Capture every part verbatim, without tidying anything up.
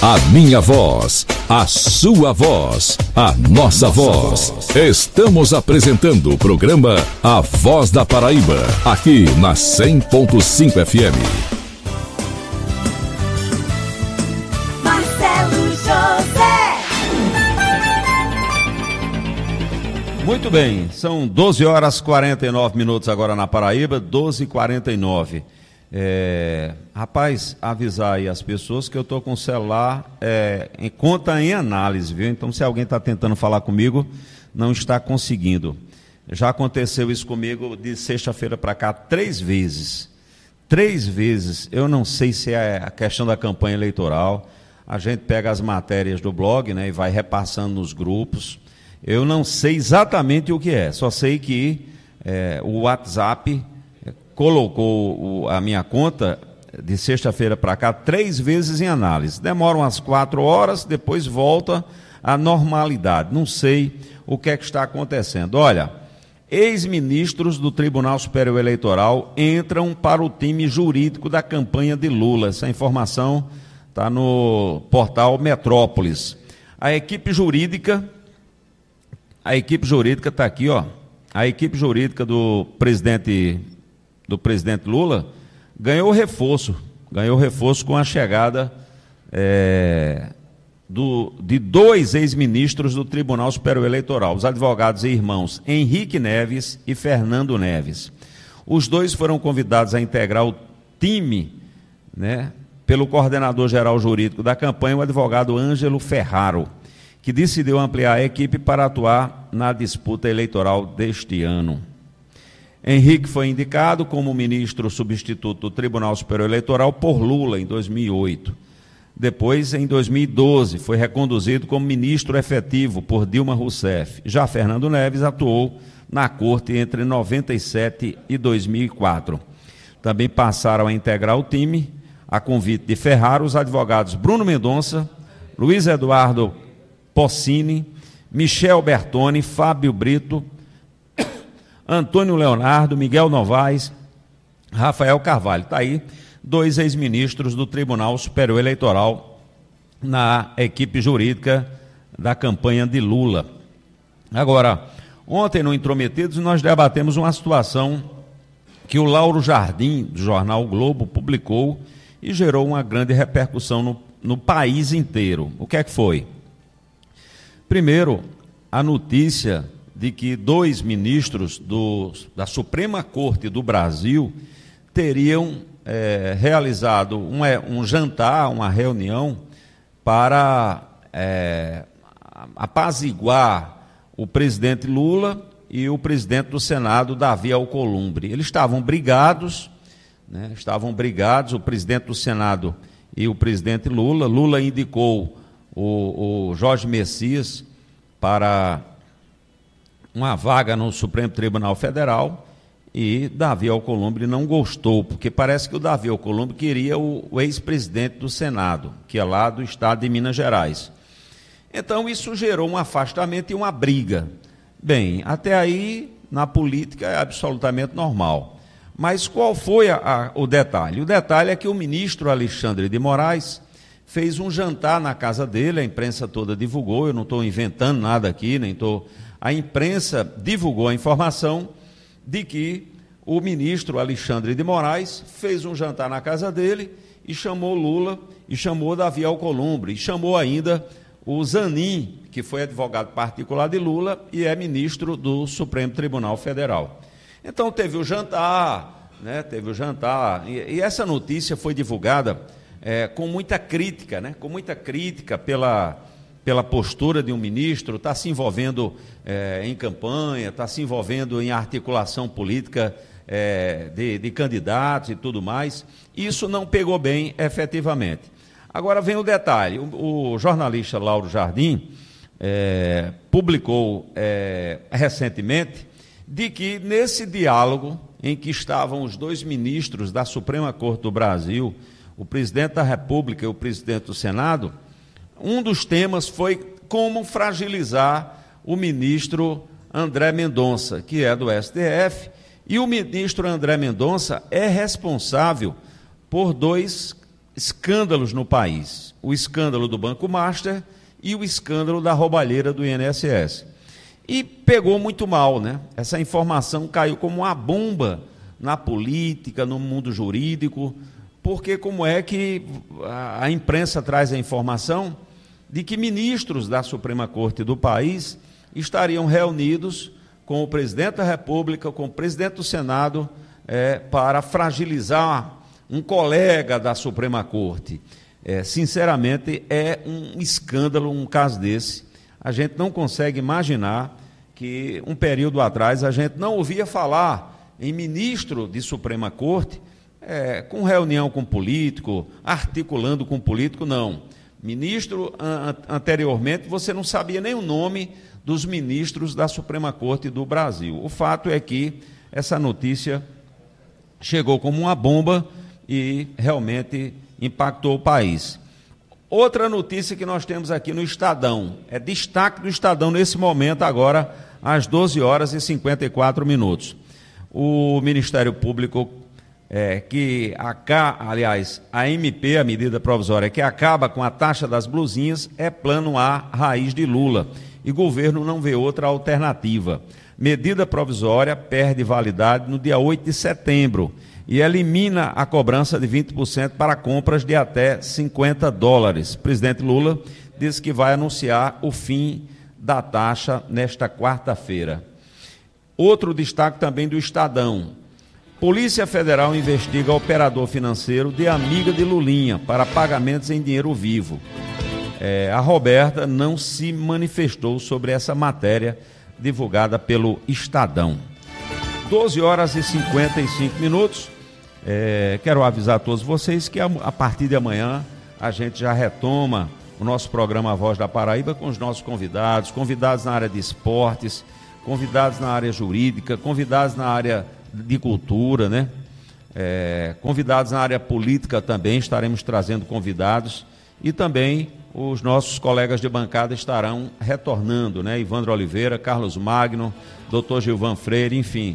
A minha voz, a sua voz, a nossa voz. Estamos apresentando o programa A Voz da Paraíba, aqui na cem ponto cinco F M. Marcelo José. Muito bem, são doze horas e quarenta e nove minutos agora na Paraíba, doze e quarenta e nove. É, rapaz, avisar aí as pessoas que eu estou com o celular é, em conta em análise, viu? Então, se alguém está tentando falar comigo, não está conseguindo. Já aconteceu isso comigo de sexta-feira para cá três vezes. Três vezes. Eu não sei se é a questão da campanha eleitoral. A gente pega as matérias do blog, né, e vai repassando nos grupos. Eu não sei exatamente o que é. Só sei que é, o WhatsApp colocou o, a minha conta de sexta-feira para cá três vezes em análise. Demora umas quatro horas, depois volta à normalidade. Não sei o que é que está acontecendo. Olha, ex-ministros do Tribunal Superior Eleitoral entram para o time jurídico da campanha de Lula. Essa informação está no portal Metrópolis. A equipe jurídica, a equipe jurídica está aqui, ó. A equipe jurídica do presidente do presidente Lula, ganhou reforço, ganhou reforço com a chegada é, do, de dois ex-ministros do Tribunal Superior Eleitoral, os advogados e irmãos Henrique Neves e Fernando Neves. Os dois foram convidados a integrar o time, né, pelo coordenador-geral jurídico da campanha, o advogado Ângelo Ferraro, que decidiu ampliar a equipe para atuar na disputa eleitoral deste ano. Henrique foi indicado como ministro substituto do Tribunal Superior Eleitoral por Lula em dois mil e oito. Depois, em dois mil e doze, foi reconduzido como ministro efetivo por Dilma Rousseff. Já Fernando Neves atuou na corte entre noventa e sete e dois mil e quatro. Também passaram a integrar o time, a convite de Ferraro, os advogados Bruno Mendonça, Luiz Eduardo Possini, Michel Bertoni, Fábio Brito, Antônio Leonardo, Miguel Novaes, Rafael Carvalho. Está aí, dois ex-ministros do Tribunal Superior Eleitoral na equipe jurídica da campanha de Lula. Agora, ontem no Intrometidos nós debatemos uma situação que o Lauro Jardim, do jornal o Globo, publicou e gerou uma grande repercussão no, no país inteiro. O que é que foi? Primeiro, a notícia de que dois ministros do, da Suprema Corte do Brasil teriam é, realizado um, um jantar, uma reunião para é, apaziguar o presidente Lula e o presidente do Senado, Davi Alcolumbre. Eles estavam brigados, né, estavam brigados, o presidente do Senado e o presidente Lula. Lula indicou o, o Jorge Messias para uma vaga no Supremo Tribunal Federal e Davi Alcolumbre não gostou, porque parece que o Davi Alcolumbre queria o, o ex-presidente do Senado, que é lá do estado de Minas Gerais. Então isso gerou um afastamento e uma briga. Bem, até aí na política é absolutamente normal. Mas qual foi a, a, o detalhe? O detalhe é que o ministro Alexandre de Moraes fez um jantar na casa dele, a imprensa toda divulgou, eu não estou inventando nada aqui, nem estou... A imprensa divulgou a informação de que o ministro Alexandre de Moraes fez um jantar na casa dele e chamou Lula e chamou Davi Alcolumbre e chamou ainda o Zanin, que foi advogado particular de Lula e é ministro do Supremo Tribunal Federal. Então teve o jantar, né, teve o jantar, e, e essa notícia foi divulgada é, com muita crítica, né, com muita crítica pela... pela postura de um ministro, está se envolvendo é, em campanha, está se envolvendo em articulação política é, de, de candidatos e tudo mais. Isso não pegou bem efetivamente. Agora vem o detalhe, o, o jornalista Lauro Jardim é, publicou é, recentemente de que nesse diálogo em que estavam os dois ministros da Suprema Corte do Brasil, o presidente da República e o presidente do Senado, um dos temas foi como fragilizar o ministro André Mendonça, que é do S T F, e o ministro André Mendonça é responsável por dois escândalos no país, o escândalo do Banco Master e o escândalo da roubalheira do I N S S. E pegou muito mal, né? Essa informação caiu como uma bomba na política, no mundo jurídico, porque como é que a imprensa traz a informação de que ministros da Suprema Corte do país estariam reunidos com o presidente da República, com o presidente do Senado, é, para fragilizar um colega da Suprema Corte. É, sinceramente, é um escândalo um caso desse. A gente não consegue imaginar que um período atrás a gente não ouvia falar em ministro de Suprema Corte, é, com reunião com político, articulando com político, não. Ministro, an anteriormente, você não sabia nem o nome dos ministros da Suprema Corte do Brasil. O fato é que essa notícia chegou como uma bomba e realmente impactou o país. Outra notícia que nós temos aqui no Estadão, é destaque do Estadão nesse momento agora, às doze horas e cinquenta e quatro minutos. O Ministério Público, é, que, a, aliás, a M P, a medida provisória que acaba com a taxa das blusinhas, é plano A, raiz de Lula, e governo não vê outra alternativa. Medida provisória perde validade no dia oito de setembro e elimina a cobrança de vinte por cento para compras de até cinquenta dólares. O presidente Lula disse que vai anunciar o fim da taxa nesta quarta-feira. Outro destaque também do Estadão. Polícia Federal investiga operador financeiro de amiga de Lulinha para pagamentos em dinheiro vivo. É, a Roberta não se manifestou sobre essa matéria divulgada pelo Estadão. doze horas e cinquenta e cinco minutos. É, quero avisar a todos vocês que a, a partir de amanhã a gente já retoma o nosso programa A Voz da Paraíba com os nossos convidados, convidados na área de esportes, convidados na área jurídica, convidados na área de cultura, né? É, convidados na área política também, estaremos trazendo convidados e também os nossos colegas de bancada estarão retornando, né? Ivandro Oliveira, Carlos Magno, doutor Gilvan Freire, enfim,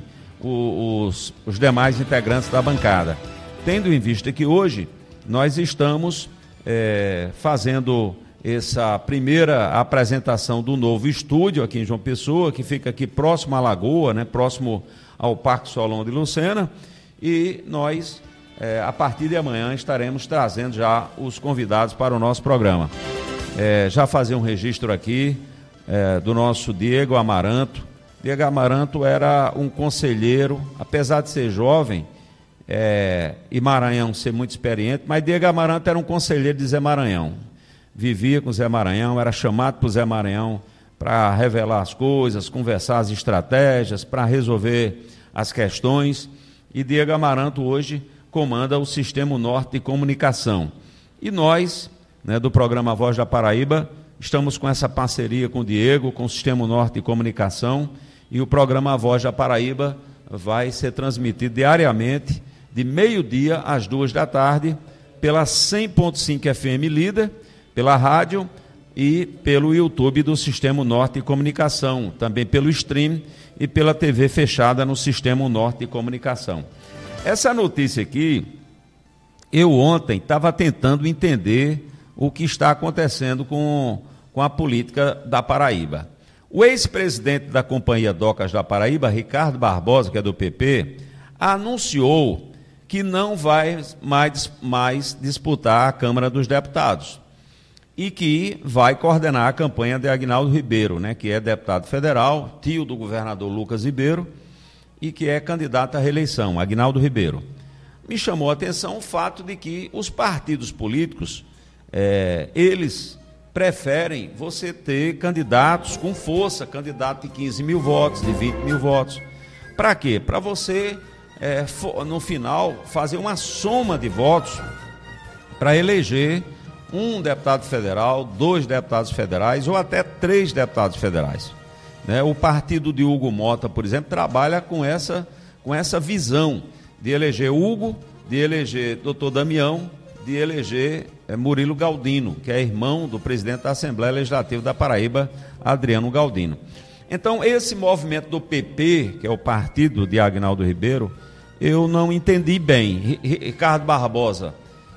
os, os demais integrantes da bancada. Tendo em vista que hoje nós estamos é, fazendo essa primeira apresentação do novo estúdio aqui em João Pessoa, que fica aqui próximo à Lagoa, né, próximo ao Parque Solon de Lucena, e nós, é, a partir de amanhã, estaremos trazendo já os convidados para o nosso programa. É, já fazer um registro aqui é, do nosso Diego Amaranto. Diego Amaranto era um conselheiro, apesar de ser jovem, é, e Maranhão ser muito experiente, mas Diego Amaranto era um conselheiro de Zé Maranhão. Vivia com Zé Maranhão, era chamado por Zé Maranhão para revelar as coisas, conversar as estratégias, para resolver as questões. E Diego Amaranto hoje comanda o Sistema Norte de Comunicação. E nós, né, do programa Voz da Paraíba, estamos com essa parceria com o Diego, com o Sistema Norte de Comunicação, e o programa Voz da Paraíba vai ser transmitido diariamente, de meio-dia às duas da tarde, pela cem ponto cinco F M Líder, pela rádio e pelo YouTube do Sistema Norte de Comunicação, também pelo stream e pela T V fechada no Sistema Norte de Comunicação. Essa notícia aqui, eu ontem estava tentando entender o que está acontecendo com, com a política da Paraíba. O ex-presidente da Companhia Docas da Paraíba, Ricardo Barbosa, que é do P P, anunciou que não vai mais, mais disputar a Câmara dos Deputados e que vai coordenar a campanha de Aguinaldo Ribeiro, né, que é deputado federal, tio do governador Lucas Ribeiro, e que é candidato à reeleição, Aguinaldo Ribeiro. Me chamou a atenção o fato de que os partidos políticos, é, eles preferem você ter candidatos com força, candidato de quinze mil votos, de vinte mil votos. Para quê? Para você, é, no final, fazer uma soma de votos para eleger um deputado federal, dois deputados federais ou até três deputados federais. Né? O partido de Hugo Mota, por exemplo, trabalha com essa, com essa visão de eleger Hugo, de eleger doutor Damião, de eleger é, Murilo Galdino, que é irmão do presidente da Assembleia Legislativa da Paraíba, Adriano Galdino. Então, esse movimento do P P, que é o partido de Aguinaldo Ribeiro, eu não entendi bem. Ricardo Barbosa,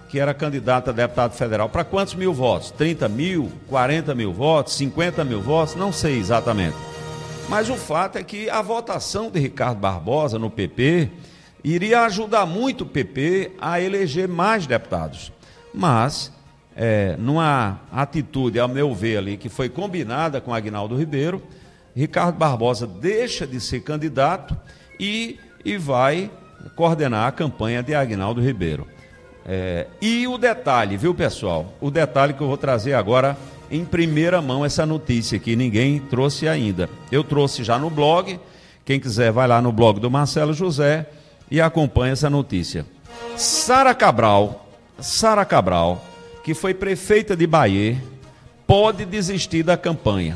que era candidato a deputado federal, para quantos mil votos? trinta mil, quarenta mil votos, cinquenta mil votos? Não sei exatamente. Mas o fato é que a votação de Ricardo Barbosa no P P iria ajudar muito o P P a eleger mais deputados. Mas, é, numa atitude, ao meu ver ali, que foi combinada com Aguinaldo Ribeiro, Ricardo Barbosa deixa de ser candidato e, e vai coordenar a campanha de Aguinaldo Ribeiro. É, e o detalhe, viu, pessoal? O detalhe que eu vou trazer agora em primeira mão, essa notícia que ninguém trouxe ainda. Eu trouxe já no blog, quem quiser vai lá no blog do Marcelo José e acompanha essa notícia. Sara Cabral, Sara Cabral, que foi prefeita de Bahia, pode desistir da campanha.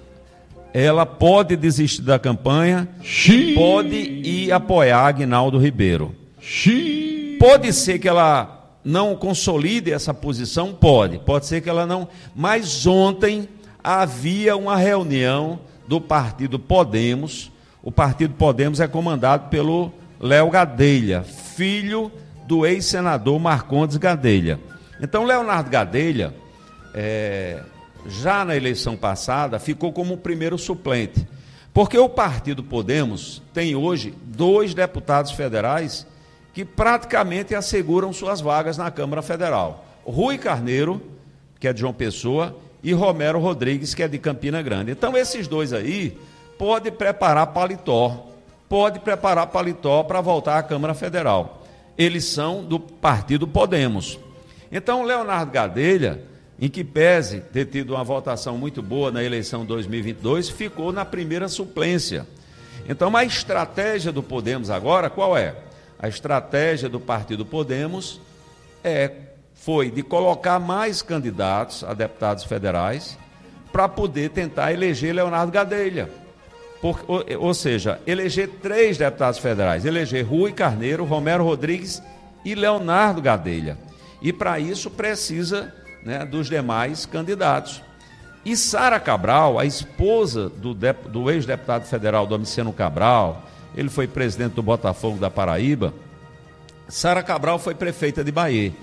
Ela pode desistir da campanha, Xiii. pode ir apoiar Aguinaldo Ribeiro. Xiii. Pode ser que ela não consolide essa posição? Pode. Pode ser que ela não... Mas ontem havia uma reunião do partido Podemos. O partido Podemos é comandado pelo Léo Gadelha, filho do ex-senador Marcondes Gadelha. Então, Leonardo Gadelha... É... já na eleição passada, ficou como o primeiro suplente, porque o partido Podemos tem hoje dois deputados federais que praticamente asseguram suas vagas na Câmara Federal. Rui Carneiro, que é de João Pessoa, e Romero Rodrigues, que é de Campina Grande. Então, esses dois aí podem preparar paletó, pode preparar paletó para voltar à Câmara Federal. Eles são do partido Podemos. Então, Leonardo Gadelha, em que pese ter tido uma votação muito boa na eleição dois mil e vinte e dois, ficou na primeira suplência. Então, a estratégia do Podemos agora, qual é? A estratégia do partido Podemos é, foi de colocar mais candidatos a deputados federais para poder tentar eleger Leonardo Gadelha. Por, ou, ou seja, eleger três deputados federais, eleger Rui Carneiro, Romero Rodrigues e Leonardo Gadelha. E, para isso, precisa... Né, dos demais candidatos. E Sara Cabral, a esposa do, do ex-deputado federal Domiciano Cabral, ele foi presidente do Botafogo da Paraíba, Sara Cabral foi prefeita de Bahia.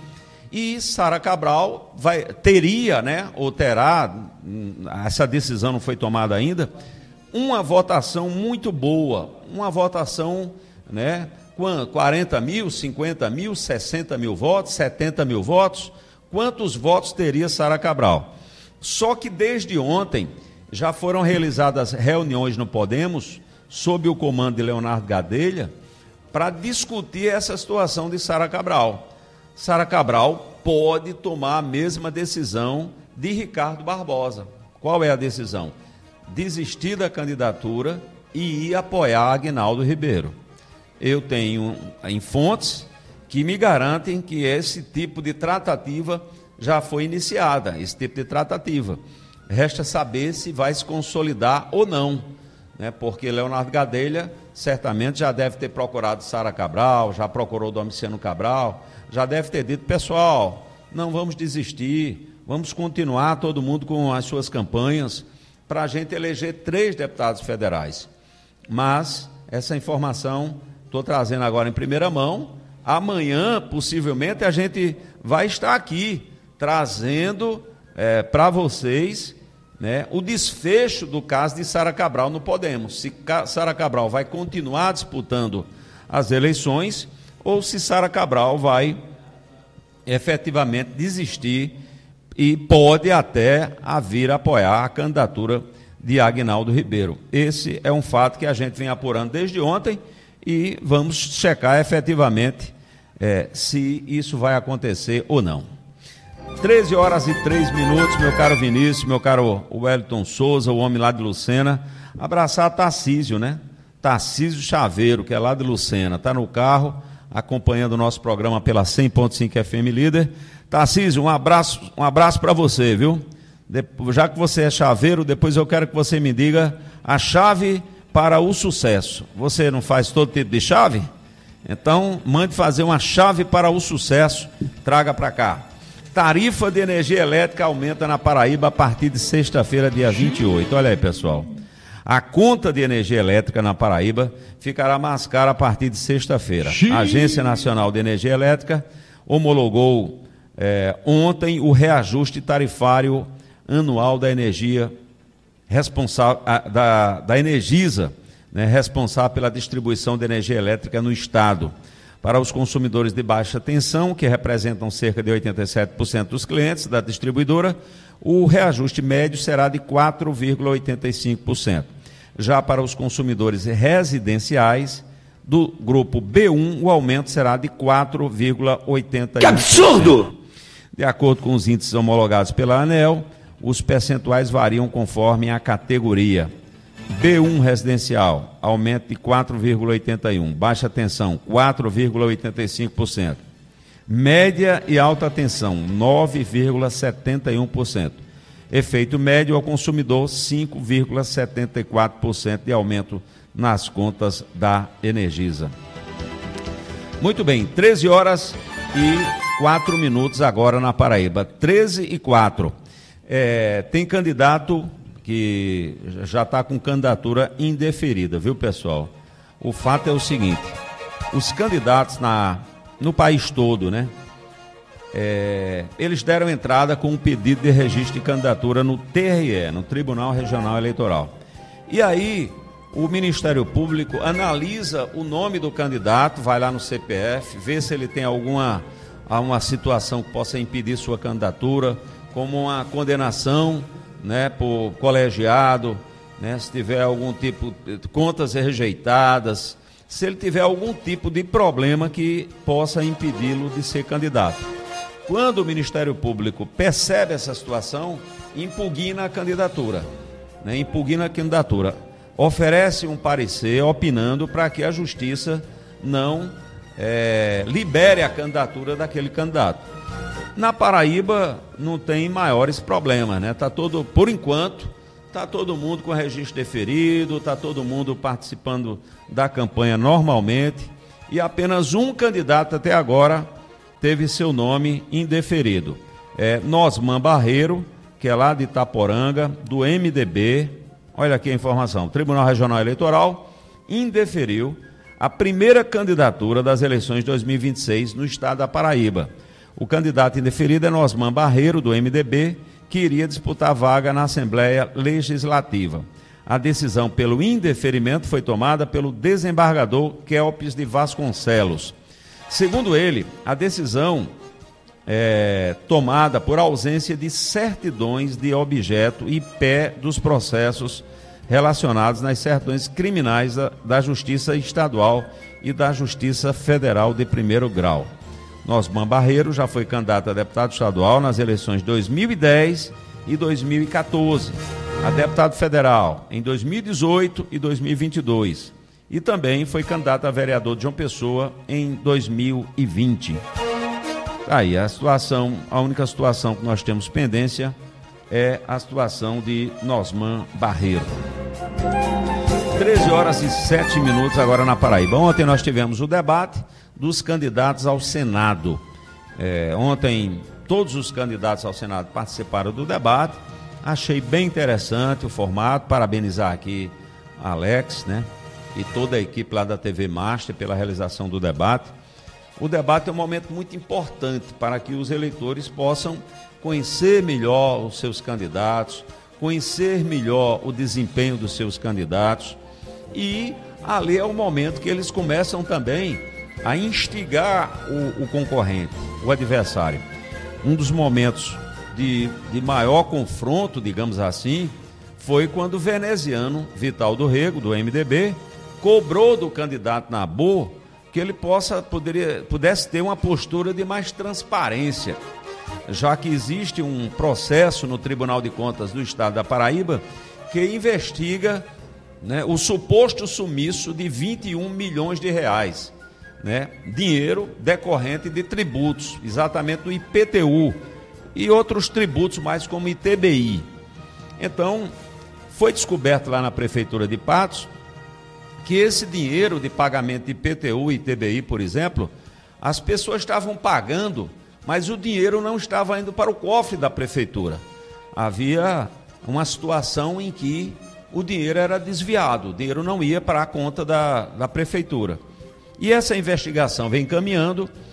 E Sara Cabral vai, teria, né, ou terá, essa decisão não foi tomada ainda, uma votação muito boa, uma votação, né, quarenta mil, cinquenta mil, sessenta mil votos, setenta mil votos. Quantos votos teria Sara Cabral? Só que desde ontem já foram realizadas reuniões no Podemos, sob o comando de Leonardo Gadelha, para discutir essa situação de Sara Cabral. Sara Cabral pode tomar a mesma decisão de Ricardo Barbosa. Qual é a decisão? Desistir da candidatura e ir apoiar Aguinaldo Ribeiro. Eu tenho em fontes que me garantem que esse tipo de tratativa já foi iniciada, esse tipo de tratativa. Resta saber se vai se consolidar ou não, né? Porque Leonardo Gadelha certamente já deve ter procurado Sara Cabral, já procurou Domiciano Cabral, já deve ter dito, pessoal, não vamos desistir, vamos continuar todo mundo com as suas campanhas para a gente eleger três deputados federais. Mas essa informação estou trazendo agora em primeira mão. Amanhã, possivelmente, a gente vai estar aqui trazendo é, para vocês, né, o desfecho do caso de Sara Cabral no Podemos. Se Sara Cabral vai continuar disputando as eleições ou se Sara Cabral vai efetivamente desistir e pode até vir apoiar a candidatura de Aguinaldo Ribeiro. Esse é um fato que a gente vem apurando desde ontem e vamos checar efetivamente é, se isso vai acontecer ou não. treze horas e três minutos, meu caro Vinícius, meu caro Wellington Souza, o homem lá de Lucena. Abraçar Tarcísio, né? Tarcísio Chaveiro, que é lá de Lucena, está no carro, acompanhando o nosso programa pela cem ponto cinco F M Líder. Tarcísio, um abraço, um abraço para você, viu? De, já que você é chaveiro, depois eu quero que você me diga a chave para o sucesso. Você não faz todo tipo de chave? Então, mande fazer uma chave para o sucesso, traga para cá. Tarifa de energia elétrica aumenta na Paraíba a partir de sexta-feira, dia vinte e oito. Olha aí, pessoal. A conta de energia elétrica na Paraíba ficará mais cara a partir de sexta-feira. A Agência Nacional de Energia Elétrica homologou é, ontem o reajuste tarifário anual da energia responsável da, da Energisa, né, responsável pela distribuição de energia elétrica no estado. Para os consumidores de baixa tensão, que representam cerca de oitenta e sete por cento dos clientes da distribuidora, o reajuste médio será de quatro vírgula oitenta e cinco por cento. Já para os consumidores residenciais do grupo B um, o aumento será de quatro vírgula oitenta e um por cento. Que absurdo! De acordo com os índices homologados pela ANEEL, os percentuais variam conforme a categoria. B um residencial, aumento de quatro vírgula oitenta e um por cento. Baixa tensão, quatro vírgula oitenta e cinco por cento. Média e alta tensão, nove vírgula setenta e um por cento. Efeito médio ao consumidor, cinco vírgula setenta e quatro por cento de aumento nas contas da Energisa. Muito bem, treze horas e quatro minutos agora na Paraíba. treze e quatro. É, tem candidato que já está com candidatura indeferida, viu, pessoal? O fato é o seguinte, os candidatos na, no país todo, né? É, eles deram entrada com um pedido de registro de candidatura no T R E, no Tribunal Regional Eleitoral. E aí, o Ministério Público analisa o nome do candidato, vai lá no C P F, vê se ele tem alguma uma situação que possa impedir sua candidatura, como uma condenação, né, por colegiado, né, se tiver algum tipo de contas rejeitadas, se ele tiver algum tipo de problema que possa impedi-lo de ser candidato. Quando o Ministério Público percebe essa situação, impugna a candidatura, né, impugna a candidatura, oferece um parecer opinando para que a Justiça não é, libere a candidatura daquele candidato. Na Paraíba não tem maiores problemas, né? Tá todo, por enquanto, está todo mundo com registro deferido, está todo mundo participando da campanha normalmente e apenas um candidato até agora teve seu nome indeferido. É Nosman Barreiro, que é lá de Itaporanga, do M D B. Olha aqui a informação. O Tribunal Regional Eleitoral indeferiu a primeira candidatura das eleições de dois mil e vinte e seis no estado da Paraíba. O candidato indeferido é Nosman Barreiro, do M D B, que iria disputar vaga na Assembleia Legislativa. A decisão pelo indeferimento foi tomada pelo desembargador Kelpis de Vasconcelos. Segundo ele, a decisão é tomada por ausência de certidões de objeto e pé dos processos relacionados nas certidões criminais da, da Justiça Estadual e da Justiça Federal de primeiro grau. Nosman Barreiro já foi candidato a deputado estadual nas eleições de dois mil e dez e dois mil e quatorze, a deputado federal em dois mil e dezoito e dois mil e vinte e dois e também foi candidato a vereador de João Pessoa em dois mil e vinte. Aí a situação, a única situação que nós temos pendência é a situação de Nosman Barreiro. treze horas e sete minutos agora na Paraíba. Ontem nós tivemos o debate dos candidatos ao Senado. É, ontem todos os candidatos ao Senado participaram do debate. Achei bem interessante o formato. Parabenizar aqui a Alex, né, e toda a equipe lá da T V Master pela realização do debate. O debate é um momento muito importante para que os eleitores possam conhecer melhor os seus candidatos, conhecer melhor o desempenho dos seus candidatos e ali é o momento que eles começam também a instigar o, o concorrente, o adversário. Um dos momentos de, de maior confronto, digamos assim, foi quando o veneziano Vital do Rego, do M D B, cobrou do candidato Nabu que ele possa, poderia, pudesse ter uma postura de mais transparência, já que existe um processo no Tribunal de Contas do Estado da Paraíba que investiga, né, o suposto sumiço de vinte e um milhões de reais, né, dinheiro decorrente de tributos, exatamente do I P T U e outros tributos mais como I T B I. Então, foi descoberto lá na Prefeitura de Patos que esse dinheiro de pagamento de I P T U e I T B I, por exemplo, as pessoas estavam pagando, mas o dinheiro não estava indo para o cofre da Prefeitura. Havia uma situação em que o dinheiro era desviado, o dinheiro não ia para a conta da, da Prefeitura. E essa investigação vem caminhando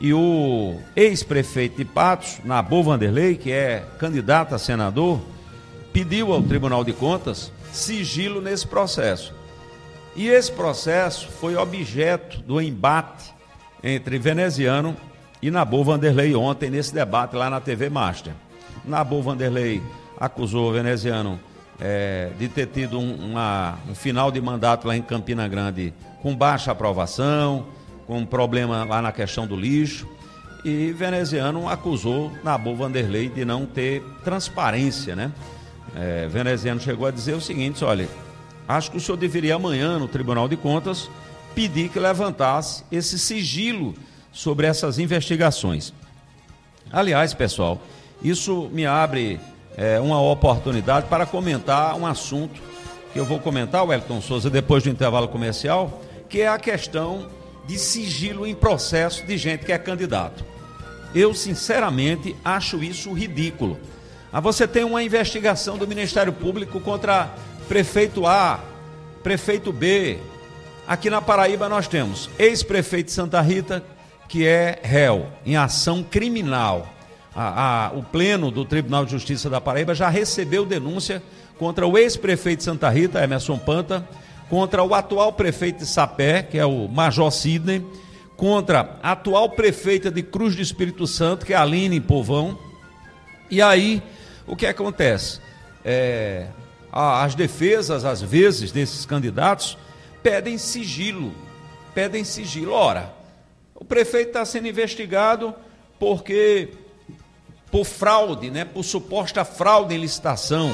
e o ex-prefeito de Patos, Nabor Vanderlei, que é candidato a senador, pediu ao Tribunal de Contas sigilo nesse processo. E esse processo foi objeto do embate entre Veneziano e Nabor Vanderlei ontem, nesse debate lá na T V Master. Nabor Vanderlei acusou o Veneziano é, de ter tido um, uma, um final de mandato lá em Campina Grande com baixa aprovação, com um problema lá na questão do lixo, e Veneziano acusou Nabor Vanderlei de não ter transparência, né? É, Veneziano chegou a dizer o seguinte: olha, acho que o senhor deveria amanhã no Tribunal de Contas pedir que levantasse esse sigilo sobre essas investigações. Aliás, pessoal, isso me abre é, uma oportunidade para comentar um assunto que eu vou comentar, Wellington Souza, depois do intervalo comercial, que é a questão de sigilo em processo de gente que é candidato. Eu, sinceramente, acho isso ridículo. Ah, você tem uma investigação do Ministério Público contra prefeito A, prefeito B. Aqui na Paraíba nós temos ex-prefeito de Santa Rita, que é réu em ação criminal. A, a, o Pleno do Tribunal de Justiça da Paraíba já recebeu denúncia contra o ex-prefeito de Santa Rita, Emerson Panta, contra o atual prefeito de Sapé, que é o Major Sidney, contra a atual prefeita de Cruz do Espírito Santo, que é a Aline Povão. E aí, o que acontece? É, as defesas, às vezes, desses candidatos, pedem sigilo, pedem sigilo. Ora, o prefeito está sendo investigado porque, por fraude, né, por suposta fraude em licitação,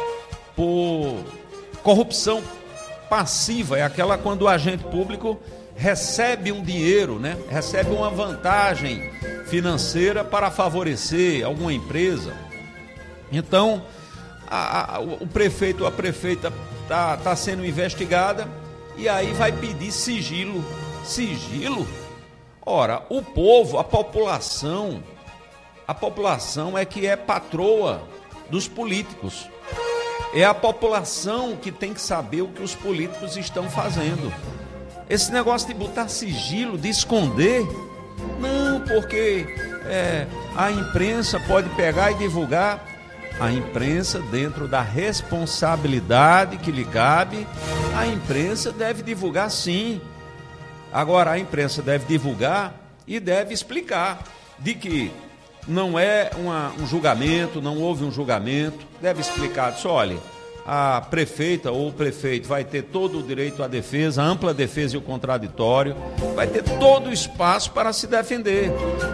por corrupção passiva, é aquela quando o agente público recebe um dinheiro, né, recebe uma vantagem financeira para favorecer alguma empresa. Então, a, a, o prefeito ou a prefeita está tá sendo investigada e aí vai pedir sigilo. Sigilo? Ora, o povo, a população, a população é que é patroa dos políticos. É a população que tem que saber o que os políticos estão fazendo. Esse negócio de botar sigilo, de esconder, não, porque é, a imprensa pode pegar e divulgar. A imprensa, dentro da responsabilidade que lhe cabe, a imprensa deve divulgar sim. Agora, a imprensa deve divulgar e deve explicar de que não é uma, um julgamento, não houve um julgamento, deve explicar, diz, olha, a prefeita ou o prefeito vai ter todo o direito à defesa, a ampla defesa e o contraditório, vai ter todo o espaço para se defender.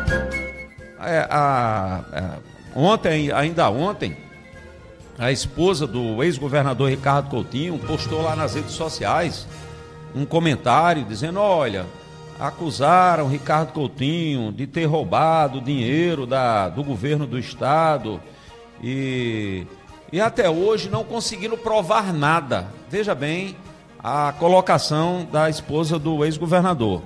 É, a, a, ontem, ainda ontem, a esposa do ex-governador Ricardo Coutinho postou lá nas redes sociais um comentário dizendo, olha, acusaram Ricardo Coutinho de ter roubado dinheiro da, do governo do estado e, e até hoje não conseguiram provar nada. Veja bem a colocação da esposa do ex-governador.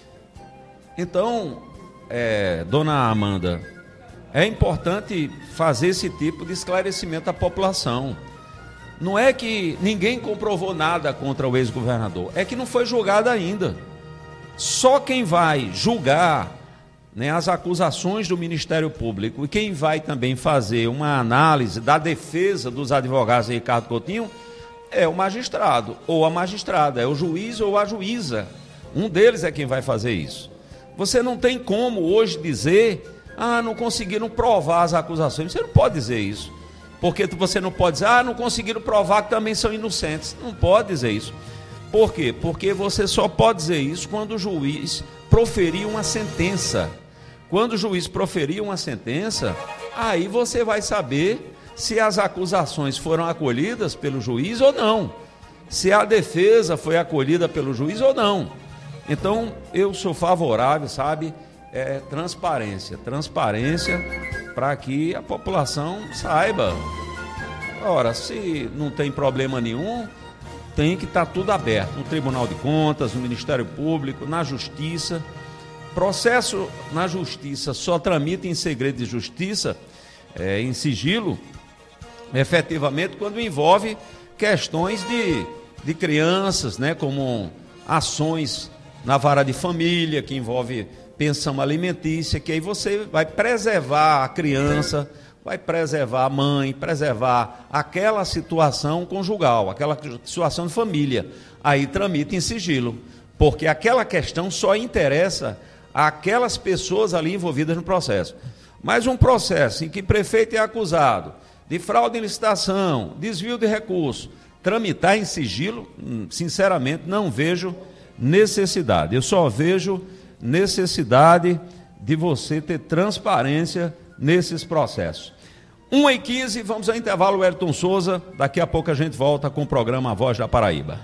Então, é, dona Amanda, é importante fazer esse tipo de esclarecimento à população. Não é que ninguém comprovou nada contra o ex-governador, é que não foi julgado ainda. Só quem vai julgar, né, as acusações do Ministério Público e quem vai também fazer uma análise da defesa dos advogados de Ricardo Coutinho é o magistrado ou a magistrada, é o juiz ou a juíza. Um deles é quem vai fazer isso. Você não tem como hoje dizer, ah, não conseguiram provar as acusações. Você não pode dizer isso. Porque você não pode dizer, ah, não conseguiram provar que também são inocentes. Não pode dizer isso. Por quê? Porque você só pode dizer isso quando o juiz proferir uma sentença. Quando o juiz proferir uma sentença, aí você vai saber se as acusações foram acolhidas pelo juiz ou não. Se a defesa foi acolhida pelo juiz ou não. Então, eu sou favorável, sabe, é, transparência. Transparência para que a população saiba. Ora, se não tem problema nenhum, tem que estar tudo aberto. No Tribunal de Contas, no Ministério Público, na Justiça. Processo na Justiça só tramita em segredo de justiça, é, em sigilo, efetivamente, quando envolve questões de, de crianças, né, como ações na vara de família, que envolve pensão alimentícia, que aí você vai preservar a criança, vai preservar a mãe, preservar aquela situação conjugal, aquela situação de família. Aí tramita em sigilo, porque aquela questão só interessa àquelas pessoas ali envolvidas no processo. Mas um processo em que prefeito é acusado de fraude em licitação, desvio de recursos, tramitar em sigilo, sinceramente, não vejo necessidade. Eu só vejo necessidade de você ter transparência nesses processos. uma e quinze, vamos ao intervalo, Wellington Souza. Daqui a pouco a gente volta com o programa A Voz da Paraíba.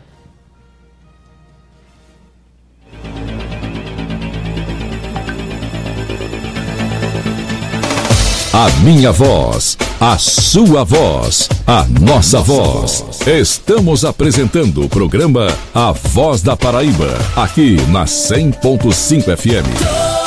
A minha voz, a sua voz, a nossa voz. Estamos apresentando o programa A Voz da Paraíba, aqui na cem ponto cinco F M.